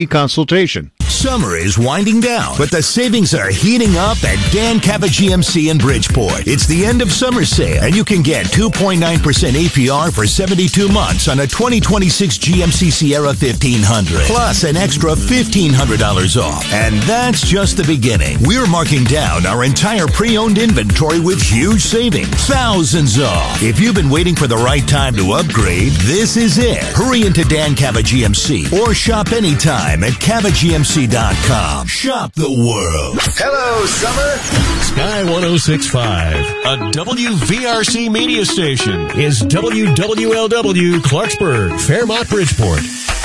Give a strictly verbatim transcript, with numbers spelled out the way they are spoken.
consultation. Summer is winding down, but the savings are heating up at Dan Cava G M C in Bridgeport. It's the end of summer sale, and you can get two point nine percent A P R for seventy-two months on a twenty twenty-six G M C Sierra fifteen hundred, plus an extra fifteen hundred dollars off. And that's just the beginning. We're marking down our entire pre-owned inventory with huge savings, thousands off. If you've been waiting for the right time to upgrade, this is it. Hurry into Dan Cava G M C or shop anytime at cava g m c dot com. Shop the world. Hello, summer. Sky one oh six point five, a W V R C media station, is W W L W Clarksburg, Fairmont, Bridgeport.